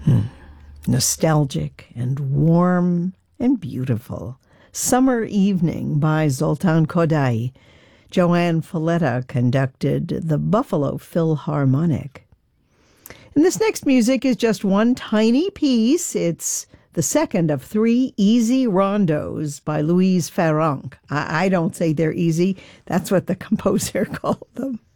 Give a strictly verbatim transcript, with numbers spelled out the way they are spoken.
Nostalgic and warm and beautiful. Summer Evening by Zoltan Kodály. Joanne Falletta conducted the Buffalo Philharmonic. And this next music is just one tiny piece. It's the second of three easy rondos by Louise Farrenc. I, I don't say they're easy. That's what the composer called them.